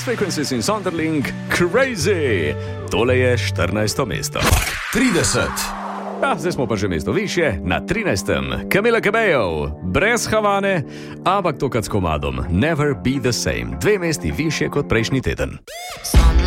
Lost Frequencies in Sonderling, Crazy. Tole je 14. mesto. 30. Zdaj smo pa že mesto više, na 13. Camila Cabello, brez Havane, ampak tokrat s komadom Never Be The Same. 2 mesti više kot prejšnji teden.